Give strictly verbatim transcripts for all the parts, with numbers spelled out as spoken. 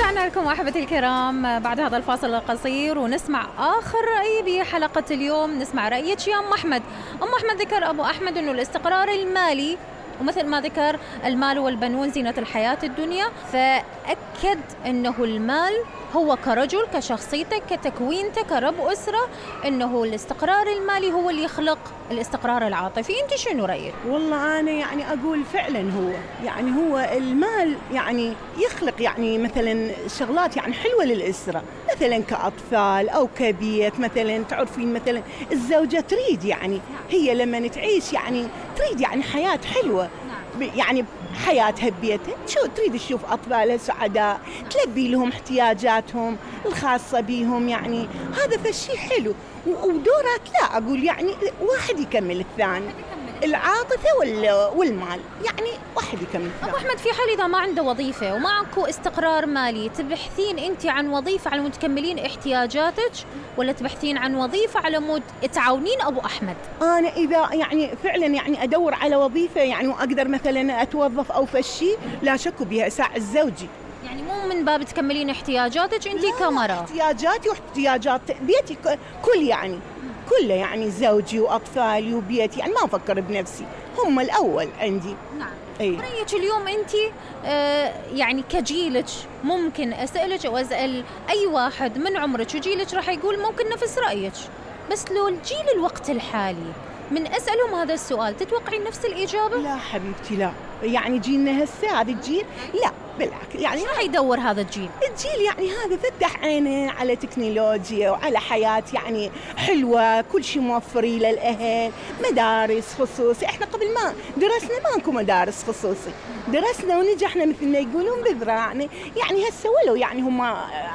رجعنا لكم أحبتي الكرام بعد هذا الفاصل القصير ونسمع آخر رأي بحلقة اليوم. نسمع رأيك يا أم أحمد. أم أحمد ذكر أبو أحمد أنه الاستقرار المالي ومثل ما ذكر المال والبنون زينة الحياة الدنيا، فأكد أنه المال هو كرجل كشخصيتك كتكوينتك كرب أسرة، أنه الاستقرار المالي هو اللي يخلق الاستقرار العاطفي. أنت شنو رأيك؟ والله أنا يعني أقول فعلا هو يعني هو المال يعني يخلق يعني مثلا شغلات يعني حلوة للأسرة، مثلا كأطفال أو كبيت. مثلا تعرفين مثلا الزوجة تريد يعني هي لما تعيش يعني تريد يعني حياة حلوة، يعني حياتها ببيتها شو تريد تشوف أطفالها سعداء، تلبي لهم احتياجاتهم الخاصة بيهم. يعني هذا فالشي حلو. ودورات لا أقول يعني واحد يكمل الثاني، العاطفة والمال يعني واحد يكمل الثاني. أبو أحمد، في حال إذا ما عنده وظيفة ومعكو استقرار مالي، تبحثين أنت عن وظيفة على مود تكملين احتياجاتك ولا تبحثين عن وظيفة على مود تعاونين أبو أحمد؟ أنا إذا يعني فعلا يعني أدور على وظيفة يعني وأقدر مثلا أتوظف أو فشي لا شك بها ساعة زوجي، يعني مو من باب تكملين احتياجاتك أنت كمرة. احتياجاتي واحتياجات بيتي كل يعني كله يعني زوجي وأطفالي وبيتي، يعني ما أفكر بنفسي، هم الأول عندي. نعم. أي. برأيك اليوم أنت آه يعني كجيلك ممكن أسألك أو أسأل أي واحد من عمرك وجيلك راح يقول ممكن نفس رأيك، بس لو الجيل الوقت الحالي من أسألهم هذا السؤال تتوقعين نفس الإجابة؟ لا حبيبتي لا، يعني جيلنا هسه هذا الجيل لا بالعكس. يعني راح يدور هذا الجيل؟ الجيل يعني هذا فتح عينه على تكنولوجيا وعلى حياة يعني حلوة، كل شيء موفري للأهل، مدارس خصوصي. احنا قبل ما درسنا ماكو مدارس خصوصي، درسنا ونجحنا مثل ما يقولون بذراعنا. يعني هسه ولو يعني هم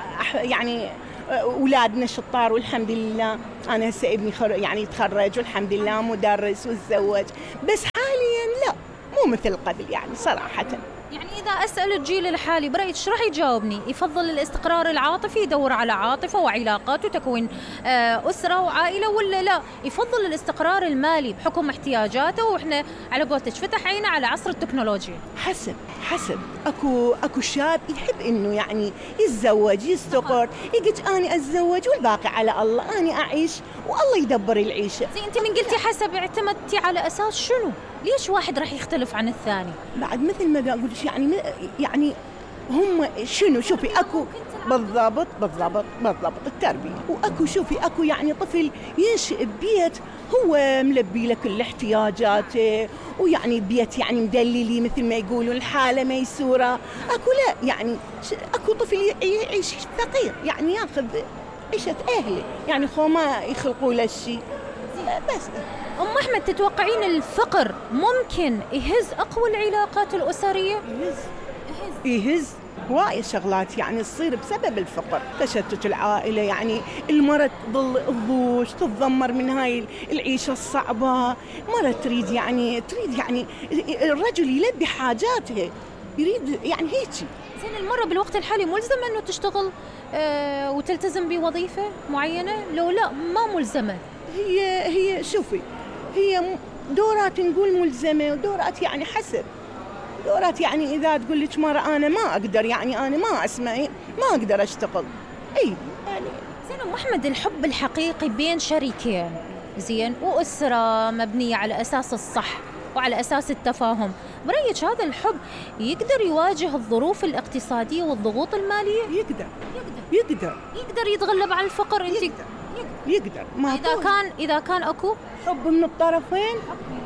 يعني أولادنا شطار والحمد لله. أنا هسه ابني يعني يتخرج والحمد لله مدرس وتزوج، بس حاليا لا مو مثل قبل يعني صراحة. يعني إذا أسأل الجيل الحالي برأيك شو راح يجاوبني؟ يفضل الاستقرار العاطفي يدور على عاطفة وعلاقات وتكوين أسرة وعائلة، ولا لا يفضل الاستقرار المالي بحكم احتياجاته وإحنا على قولتك فتح عينه على عصر التكنولوجيا؟ حسب حسب أكو أكو شاب يحب إنه يعني يتزوج يستقر، يقول أنا أتزوج والباقي على الله، أنا أعيش والله يدبر العيشة. زي أنت من قلتي حسب، اعتمدتي على أساس شنو؟ ليش واحد راح يختلف عن الثاني؟ بعد مثل ما بقول يعني يعني هم شنو شوفي أكو بالضبط بالضبط بالضبط التربية، وأكو شوفي أكو يعني طفل ينشئ ببيت هو ملبي له كل احتياجاته، ويعني بيت يعني مدللي مثل ما يقولون الحالة ميسورة. أكو لا يعني أكو طفل يعيش فقير يعني ياخذ عيشة أهله، يعني خو ما يخلقوا له شيء. بس أم أحمد، تتوقعين الفقر ممكن يهز أقوى العلاقات الأسرية؟ يهز يهز هواية شغلات يعني تصير بسبب الفقر، تشتت العائلة، يعني المرأة تظل الضوج تتذمر من هاي العيشة الصعبة. مرة تريد يعني تريد يعني الرجل يلبي حاجاته، يريد يعني هيك. زين المرة بالوقت الحالي ملزمة أنه تشتغل آه وتلتزم بوظيفة معينة؟ لو لا ما ملزمة. هي هي شوفي هي دورات نقول ملزمة ودورات يعني حسب دورات. يعني إذا تقول لك مرة أنا ما أقدر يعني أنا ما أسمعي ما أقدر أشتغل أي يعني. زين أم أحمد، الحب الحقيقي بين شريكين زين وأسرة مبنية على أساس الصح وعلى أساس التفاهم، برأيك هذا الحب يقدر يواجه الظروف الاقتصادية والضغوط المالية؟ يقدر يقدر يقدر, يقدر يتغلب على الفقر. أنت يقدر يقدر ما إذا كان إذا كان أكو حب من الطرفين،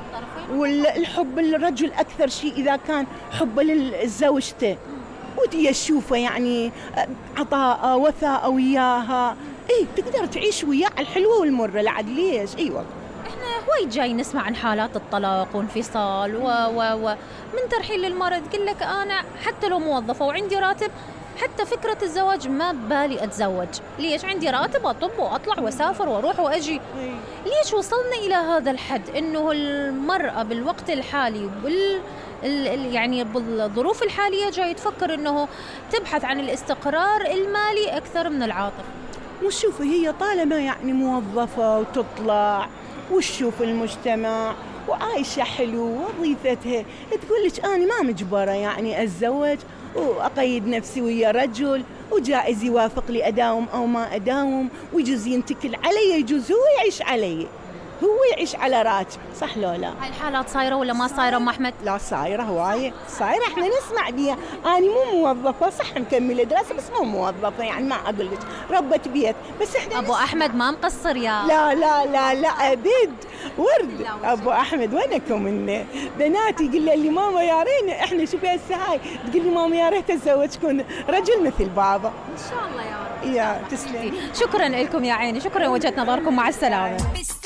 والحب الرجل أكثر شيء إذا كان حب للزوجته ودي أشوفه يعني عطاء وفاء وياها، إيه تقدر تعيش وياه الحلوة والمرة لعد ليش. أي والله إحنا وايد جاي نسمع عن حالات الطلاق وانفصال و و و من ترحيل للمرأة تقول لك أنا حتى لو موظفة وعندي راتب حتى فكرة الزواج ما ببالي أتزوج، ليش عندي راتب أطب وأطلع وأسافر وأروح وأجي. ليش وصلنا إلى هذا الحد إنه المرأة بالوقت الحالي بال يعني بالظروف الحالية جاي تفكر إنه تبحث عن الاستقرار المالي أكثر من العاطفة؟ وشوفي هي طالما يعني موظفة وتطلع وتشوف المجتمع وعايشة حلو وظيفتها، تقول لك أنا ما مجبرة يعني أتزوج وأقيد نفسي ويا رجل وجائز يوافق لي أداوم أو ما أداوم، ويجوز ينتكل علي، يجوز هو يعيش علي، هو يعيش على راتب، صح لو لا؟ هاي الحالات صايرة ولا ما صايرة أم أحمد؟ لا صايرة هواية، صايرة احنا نسمع بيها. أنا مو موظفة صح، مكملة دراسة بس مو موظفة، يعني ما أقول لك ربة بيت، بس احنا أبو أحمد ما مقصر يا لا لا لا لا أبد ورد. أبو أحمد وينكم من بناتي؟ يقول لي اللي ماما يا رينا احنا شوفي هسه هاي، تقول لي ماما يا ريت أتزوجكم رجل مثل بابا. إن شاء الله يا رب. يا تسلم. شكرا لكم يا عيني، شكرا وجهة نظركم، مع السلامة.